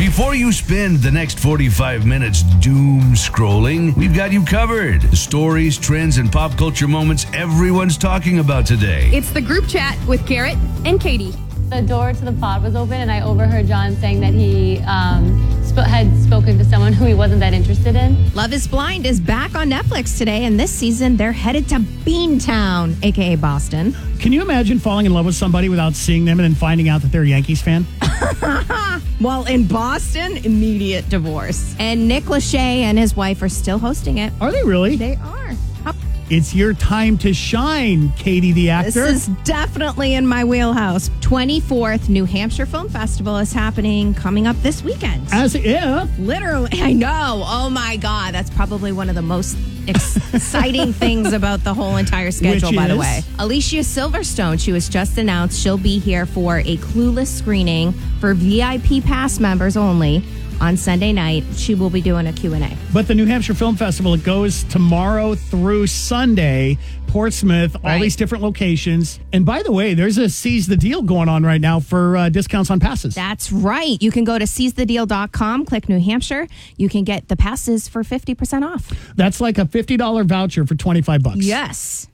Before you spend the next 45 minutes doom scrolling, we've got you covered. The stories, trends, and pop culture moments everyone's talking about today. It's the group chat with Garrett and Katie. The door to the pod was open, and I overheard John saying that he had spoken to someone who he wasn't that interested in. Love is Blind is back on Netflix today, and this season they're headed to Beantown, a.k.a. Boston. Can you imagine falling in love with somebody without seeing them and then finding out that they're a Yankees fan? Well, in Boston, immediate divorce. And Nick Lachey and his wife are still hosting it. Are they really? They are. It's your time to shine, Katie the actor. This is definitely in my wheelhouse. 24th New Hampshire Film Festival is happening coming up this weekend. Literally, I know. Oh my God. That's probably one of the most exciting things about the whole entire schedule, by the way. Alicia Silverstone, she was just announced she'll be here for a Clueless screening for VIP pass members only. On Sunday night, she will be doing a Q&A. But the New Hampshire Film Festival, it goes tomorrow through Sunday, Portsmouth, all these different locations. And by the way, there's a Seize the Deal going on right now for discounts on passes. That's right. You can go to seizethedeal.com, click New Hampshire. You can get the passes for 50% off. That's like a $50 voucher for $25. Yes.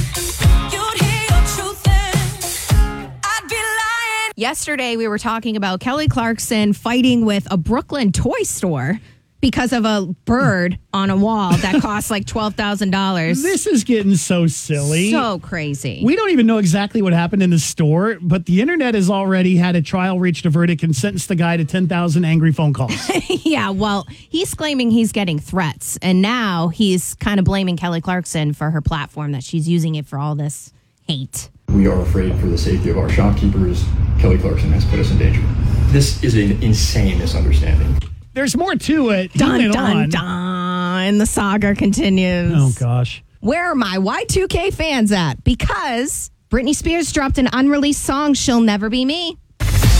Yesterday, we were talking about Kelly Clarkson fighting with a Brooklyn toy store because of a bird on a wall that costs like $12,000. This is getting so silly. So crazy. We don't even know exactly what happened in the store, but the internet has already had a trial reached a verdict and sentenced the guy to 10,000 angry phone calls. Yeah, well, he's claiming he's getting threats, and now he's kind of blaming Kelly Clarkson for her platform, that she's using it for all this hate. We are afraid for the safety of our shopkeepers. Kelly Clarkson has put us in danger. This is an insane misunderstanding. There's more to it. Dun, dun, dun. And the saga continues. Oh, gosh. Where are my Y2K fans at? Because Britney Spears dropped an unreleased song, She'll Never Be Me.